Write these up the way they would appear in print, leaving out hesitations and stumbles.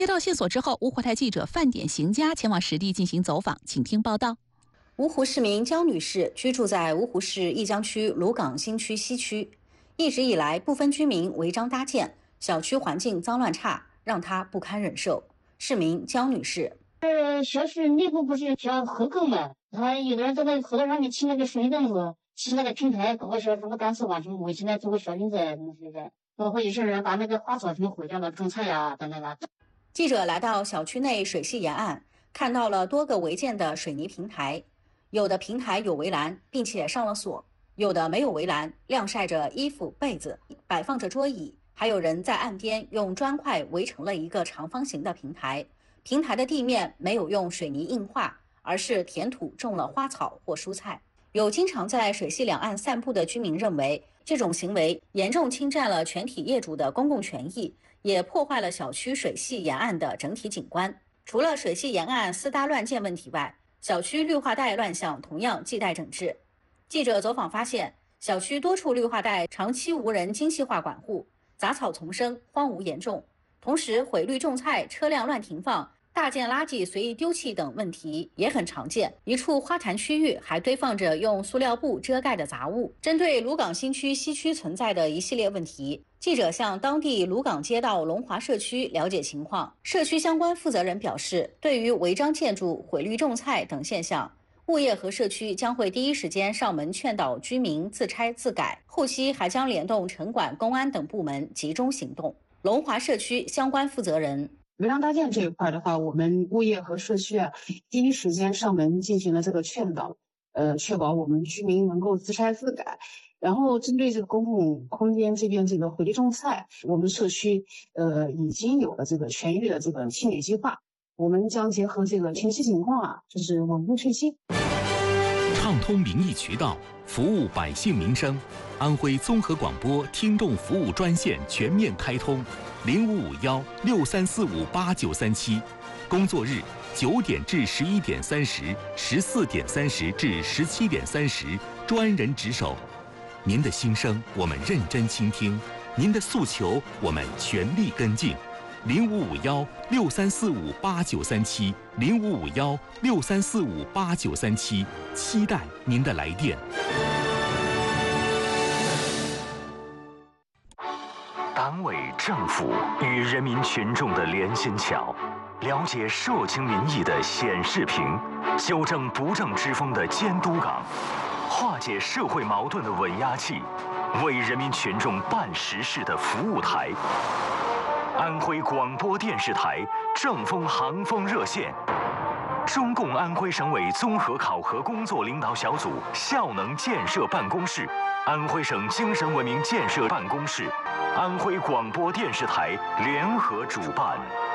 接到线索之后，芜湖台记者范典行家前往实地进行走访，请听报道。 芜湖市民焦女士居住在芜湖市驿江区鲁港新区西区，一直以来部分居民违章搭建，小区环境脏乱差，让她不堪忍受。市民焦女士： 小区内部不是叫河沟嘛，他有的人在那个河道上面砌那个水泥凳子，砌那个平台，搞个什么干湿完全围起来做个小林子东西的，包括有些人把那个花草全毁掉了，种菜呀等等的。 记者来到小区内水系沿岸，看到了多个违建的水泥平台，有的平台有围栏，并且上了锁，有的没有围栏，晾晒着衣服被子，摆放着桌椅，还有人在岸边用砖块围成了一个长方形的平台，平台的地面没有用水泥硬化，而是填土种了花草或蔬菜。有经常在水系两岸散步的居民认为，这种行为严重侵占了全体业主的公共权益，也破坏了小区水系沿岸的整体景观。除了水系沿岸私搭乱建问题外，小区绿化带乱象同样亟待整治。记者走访发现，小区多处绿化带长期无人精细化管护，杂草丛生，荒芜严重。同时，毁绿种菜、车辆乱停放、大件垃圾随意丢弃等问题也很常见。一处花坛区域还堆放着用塑料布遮盖的杂物。针对鲁港新区西区存在的一系列问题，记者向当地鲁港街道龙华社区了解情况。社区相关负责人表示，对于违章建筑、毁绿种菜等现象，物业和社区将会第一时间上门劝导居民自拆自改，后期还将联动城管、公安等部门集中行动。龙华社区相关负责人： 违章搭建这一块的话，我们物业和社区第一时间上门进行了这个劝导，确保我们居民能够自拆自改。然后针对这个公共空间这边这个毁绿种菜，我们社区已经有了这个全域的这个清理计划，我们将结合这个前期情况就是稳步推进。 畅通民意渠道，服务百姓民生。安徽综合广播听众服务专线全面开通，0551-63458937，工作日9点至11点30，14点30至17点30，专人值守。您的心声我们认真倾听，您的诉求我们全力跟进。0551-63458937，0551-63458937，期待您的来电。 党委政府与人民群众的连心桥，了解社情民意的显示屏，纠正不正之风的监督岗，化解社会矛盾的稳压器，为人民群众办实事的服务台。安徽广播电视台正风航风热线，中共安徽省委综合考核工作领导小组效能建设办公室，安徽省精神文明建设办公室，安徽广播电视台联合主办。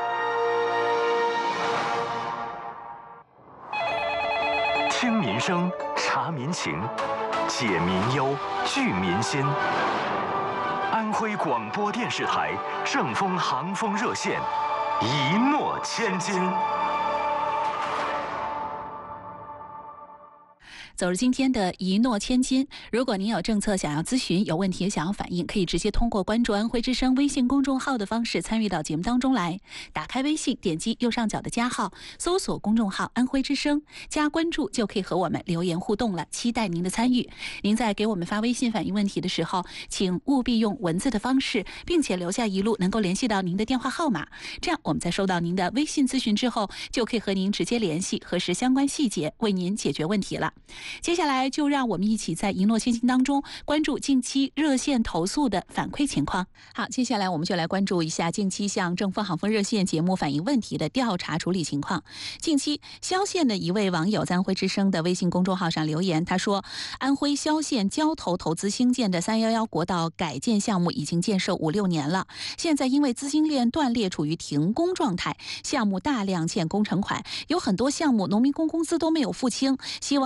听民声，察民情，解民忧，聚民心。安徽广播电视台正风航风热线，一诺千金。 走入今天的一诺千金，如果您有政策想要咨询，有问题想要反映，可以直接通过关注安徽之声微信公众号的方式参与到节目当中来。打开微信，点击右上角的加号，搜索公众号安徽之声，加关注就可以和我们留言互动了，期待您的参与。您在给我们发微信反映问题的时候，请务必用文字的方式，并且留下一路能够联系到您的电话号码，这样我们在收到您的微信咨询之后，就可以和您直接联系，核实相关细节，为您解决问题了。接下来就让我们一起在一诺千金当中关注近期热线投诉的反馈情况。好，接下来我们就来关注一下近期向正风航风热线节目反映问题的调查处理情况。近期萧县的一位网友在安徽之声的微信公众号上留言，他说安徽萧县交投投资兴建的311国道改建项目已经建设5-6年了，现在因为资金链断裂处于停工状态，项目大量欠工程款，有很多项目农民工工资都没有付清，希望督促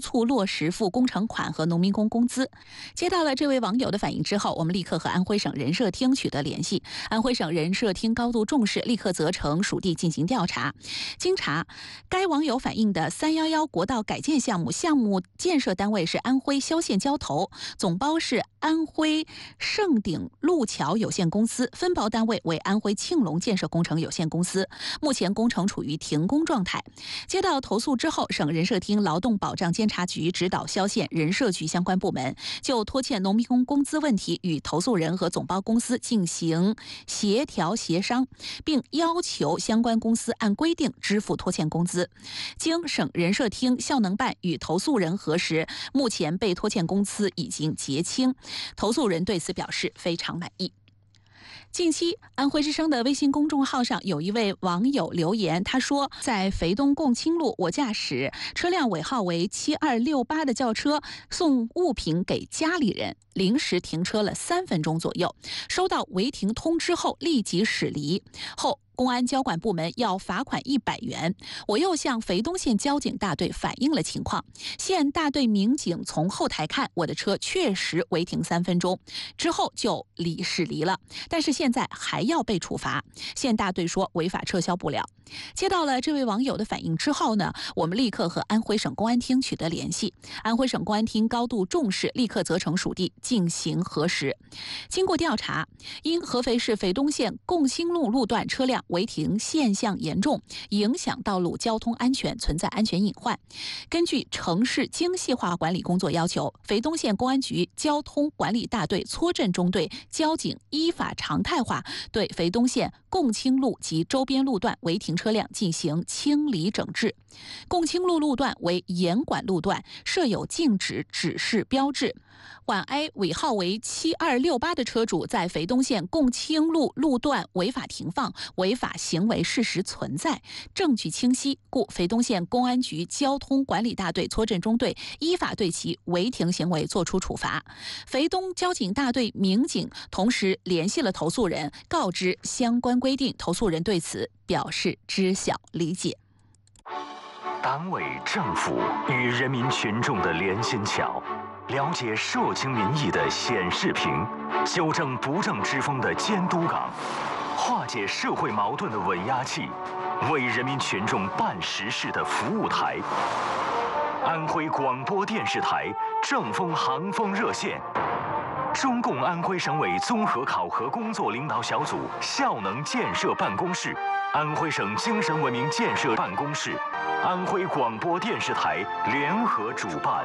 促落实付工程款和农民工工资。接到了这位网友的反映之后，我们立刻和安徽省人社厅取得联系。安徽省人社厅高度重视，立刻责成属地进行调查。经查，该网友反映的311国道改建项目建设单位是安徽萧县交投，总包是安徽盛鼎路桥有限公司，分包单位为安徽庆隆建设工程有限公司。目前工程处于停工状态。接到投诉之后，省人社厅劳动保障监察局指导萧县人社局相关部门就拖欠农民工工资问题与投诉人和总包公司进行协调协商，并要求相关公司按规定支付拖欠工资。经省人社厅效能办与投诉人核实，目前被拖欠公司已经结清，投诉人对此表示非常满意。近期，安徽之声的微信公众号上有一位网友留言，他说，在肥东共青路，我驾驶车辆尾号为7268的轿车送物品给家里人，临时停车了3分钟左右，收到违停通知后立即驶离，后公安交管部门要罚款100元，我又向肥东县交警大队反映了情况，县大队民警从后台看，我的车确实违停3分钟，之后就驶离了，但是现在还要被处罚。县大队说违法撤销不了。接到了这位网友的反映之后呢，我们立刻和安徽省公安厅取得联系。安徽省公安厅高度重视，立刻责成属地进行核实。经过调查，因合肥市肥东县共兴路路段车辆违停现象严重，影响道路交通安全，存在安全隐患。根据城市精细化管理工作要求，肥东县公安局交通管理大队撮镇中队交警依法常态化对肥东县共青路及周边路段违停车辆进行清理整治。共青路路段为严管路段，设有禁止指示标志。皖 A 尾号为7268的车主在肥东县共青路路段违法停放，违法行为事实存在，证据清晰，故肥东县公安局交通管理大队撮镇中队依法对其违停行为作出处罚。肥东交警大队民警同时联系了投诉人，告知相关规定，投诉人对此表示知晓理解。 党委政府与人民群众的连心桥，了解社情民意的显示屏，纠正不正之风的监督岗，化解社会矛盾的稳压器，为人民群众办实事的服务台。安徽广播电视台正风航风热线，中共安徽省委综合考核工作领导小组效能建设办公室，安徽省精神文明建设办公室，安徽广播电视台联合主办。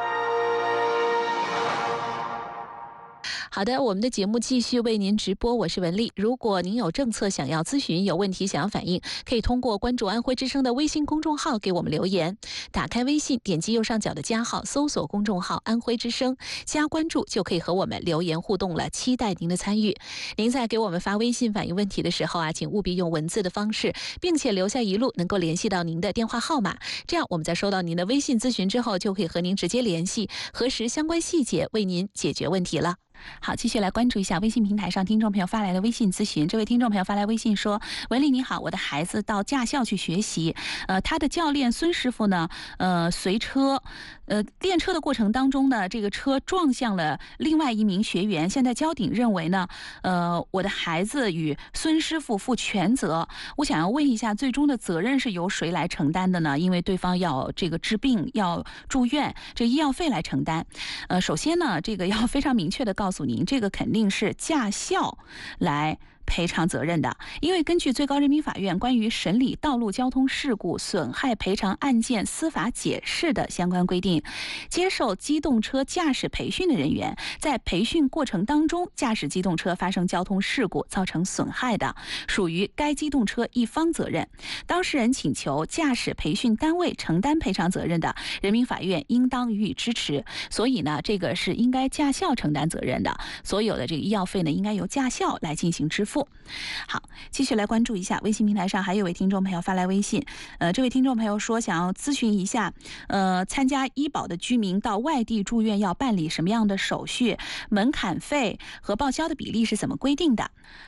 好的，我们的节目继续为您直播，我是文丽。如果您有政策想要咨询，有问题想要反映，可以通过关注安徽之声的微信公众号给我们留言。打开微信，点击右上角的加号，搜索公众号安徽之声，加关注就可以和我们留言互动了，期待您的参与。您在给我们发微信反映问题的时候请务必用文字的方式，并且留下一路能够联系到您的电话号码，这样我们在收到您的微信咨询之后，就可以和您直接联系，核实相关细节，为您解决问题了。好，继续来关注一下微信平台上听众朋友发来的微信咨询。这位听众朋友发来微信说：文丽你好，我的孩子到驾校去学习，他的教练孙师傅呢，随车，练车的过程当中呢，这个车撞向了另外一名学员。现在交警认为呢，我的孩子与孙师傅负全责。我想要问一下，最终的责任是由谁来承担的呢？因为对方要这个治病要住院，这医药费来承担。首先呢，这个要非常明确的告诉您，这个肯定是驾校来赔偿责任的，因为根据最高人民法院关于审理道路交通事故损害赔偿案件司法解释的相关规定，接受机动车驾驶培训的人员在培训过程当中驾驶机动车发生交通事故造成损害的，属于该机动车一方责任。当事人请求驾驶培训单位承担赔偿责任的，人民法院应当予以支持。所以呢，这个是应该驾校承担责任的，所有的这个医药费呢，应该由驾校来进行支付。好，继续来关注一下微信平台上还有位听众朋友发来微信，这位听众朋友说想要咨询一下，参加医保的居民到外地住院要办理什么样的手续，门槛费和报销的比例是怎么规定的？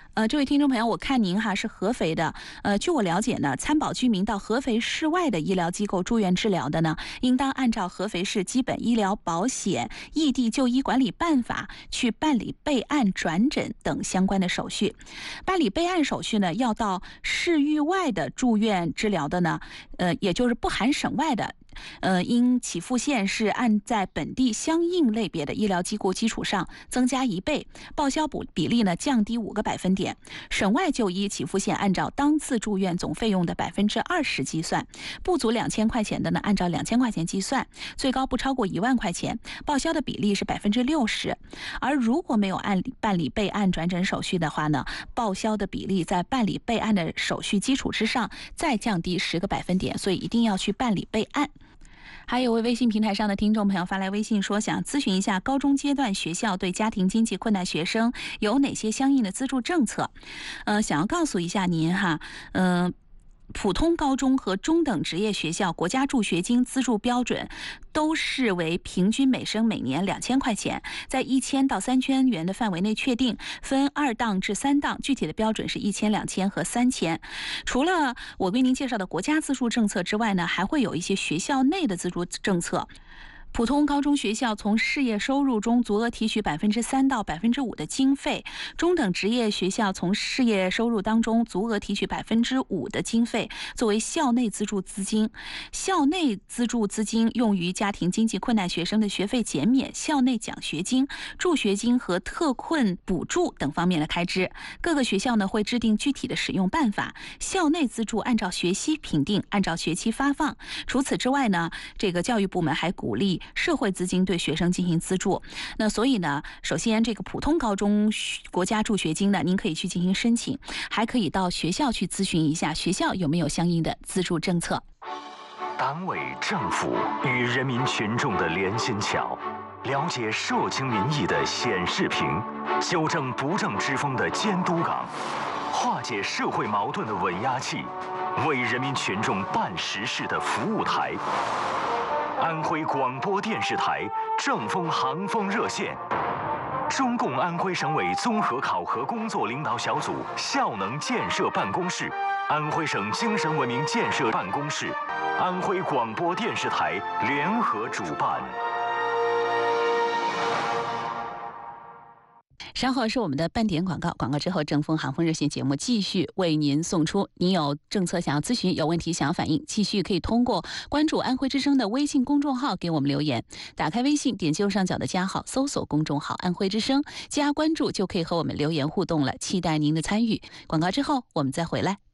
这位听众朋友，我看您是合肥的，据我了解呢，参保居民到合肥市外的医疗机构住院治疗的呢，应当按照合肥市基本医疗保险异地就医管理办法去办理备案、转诊等相关的手续。办理备案手续呢，要到市域外的住院治疗的呢，也就是不含省外的。因起付县是按在本地相应类别的医疗机构基础上增加1倍，报销比例呢降低5个百分点。省外就医起付县按照当次住院总费用的20%计算，不足2000块钱的呢按照2000块钱计算，最高不超过1万块钱，报销的比例是60%。而如果没有办理备案转诊手续的话呢，报销的比例在办理备案的手续基础之上再降低10个百分点，所以一定要去办理备案。还有位微信平台上的听众朋友发来微信说，想咨询一下高中阶段学校对家庭经济困难学生有哪些相应的资助政策。想要告诉一下您普通高中和中等职业学校国家助学金资助标准都是为平均每生每年2000块钱，在1000到3000元的范围内确定，分2档至3档，具体的标准是1000、2000和3000。除了我为您介绍的国家资助政策之外呢，还会有一些学校内的资助政策。普通高中学校从事业收入中足额提取3%到5%的经费，中等职业学校从事业收入当中足额提取5%的经费作为校内资助资金。校内资助资金用于家庭经济困难学生的学费减免、校内奖学金、助学金和特困补助等方面的开支。各个学校呢会制定具体的使用办法，校内资助按照学期评定，按照学期发放。除此之外呢，这个教育部门还鼓励社会资金对学生进行资助。那所以呢，首先这个普通高中国家助学金呢，您可以去进行申请，还可以到学校去咨询一下学校有没有相应的资助政策。 党委政府与人民群众的连心桥，了解社情民意的显示屏，纠正不正之风的监督岗，化解社会矛盾的稳压器，为人民群众办实事的服务台。安徽广播电视台正风航风热线，中共安徽省委综合考核工作领导小组效能建设办公室，安徽省精神文明建设办公室，安徽广播电视台联合主办。 稍后是我们的半点广告，广告之后正风航风热线节目继续为您送出。您有政策想要咨询，有问题想要反映，继续可以通过关注安徽之声的微信公众号给我们留言。打开微信，点击右上角的加号，搜索公众号安徽之声，加关注就可以和我们留言互动了，期待您的参与。广告之后我们再回来。